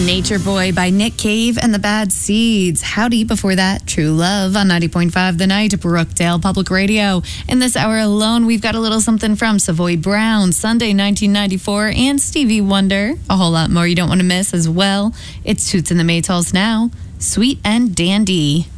Nature Boy by Nick Cave and the Bad Seeds. Howdy before that, True Love on 90.5 The Night, Brookdale Public Radio. In this hour alone, we've got a little something from Savoy Brown, Sunday 1994, and Stevie Wonder. A whole lot more you don't want to miss as well. It's Toots and the Maytals now. Sweet and Dandy.